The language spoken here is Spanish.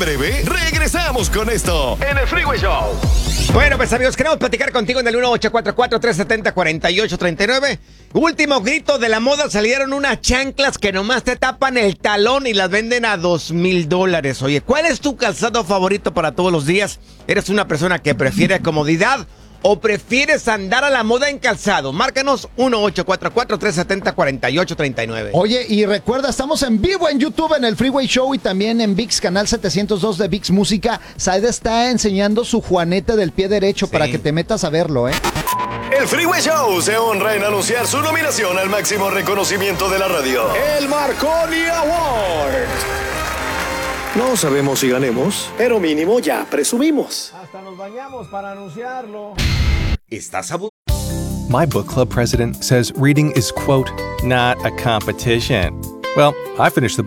breve, regresamos con esto en el Freeway Show. Bueno, pues amigos, queremos platicar contigo en el 1844-370-4839. Último grito de la moda, salieron unas chanclas que nomás te tapan el talón y las venden a $2,000. Oye, ¿cuál es tu calzado favorito para todos los días? ¿Eres una persona que prefiere comodidad o prefieres andar a la moda en calzado? Márcanos 1844-370-4839. Oye, y recuerda, estamos en vivo en YouTube en el Freeway Show y también en ViX, canal 702 de ViX Música. Saida está enseñando su juanete del pie derecho para que te metas a verlo, ¿eh? El Freeway Show se honra en anunciar su nominación al máximo reconocimiento de la radio, el Marconi Award. No sabemos si ganemos, pero mínimo ya presumimos. Hasta nos bañamos para anunciarlo. ¿Estás My book club president says reading is, quote, not a competition. Well, I finished the